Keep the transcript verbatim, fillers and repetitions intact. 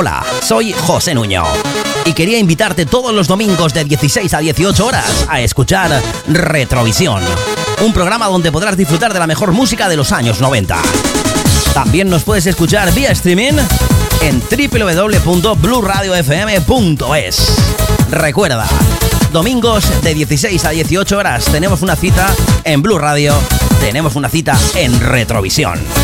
Hola, soy José Nuño y quería invitarte todos los domingos de dieciséis a dieciocho horas a escuchar Retrovisión, un programa donde podrás disfrutar de la mejor música de los años noventa. También nos puedes escuchar vía streaming en doble u doble u doble u punto blue radio f m punto es. Recuerda, domingos de dieciséis a dieciocho horas tenemos una cita en Blue Radio, tenemos una cita en Retrovisión.